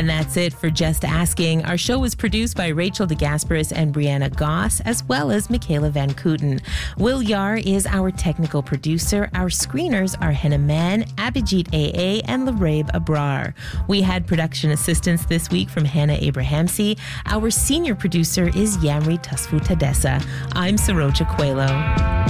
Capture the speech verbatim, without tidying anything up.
And that's it for Just Asking. Our show was produced by Rachel DeGasperis and Brianna Goss, as well as Michaela Van Kooten. Will Yar is our technical producer. Our screeners are Henna Man, Abhijit A A, and Larabe Abrar. We had production assistance this week from Hannah Abrahamsi. Our senior producer is Yamri Tasfu Tadessa. I'm Saroja Coelho.